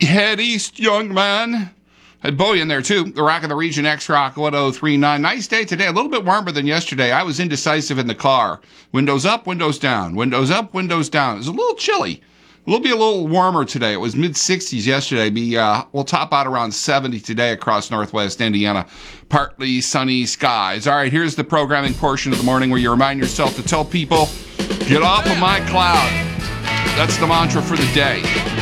Head east, young man. Had Bowie in there, too. The Rock of the Region, X-Rock 1039. Nice day today. A little bit warmer than yesterday. I was indecisive in the car. Windows up, windows down. Windows up, windows down. It was a little chilly. It'll be a little warmer today. It was mid-60s yesterday. We'll top out around 70 today across northwest Indiana. Partly sunny skies. All right, here's the programming portion of the morning where you remind yourself to tell people, get off of my cloud. That's the mantra for the day.